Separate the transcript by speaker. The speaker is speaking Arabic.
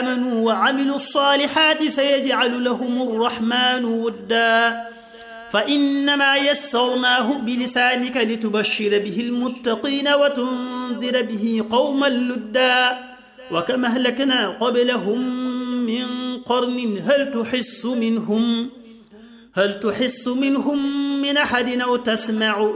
Speaker 1: آمنوا وعملوا الصالحات سيجعل لهم الرحمن ودا فإنما يسرناه بلسانك لتبشر به المتقين وتنذر به قوما لدا وكما أهلكنا قبلهم من قرن هل تحس منهم من أحد أو تسمع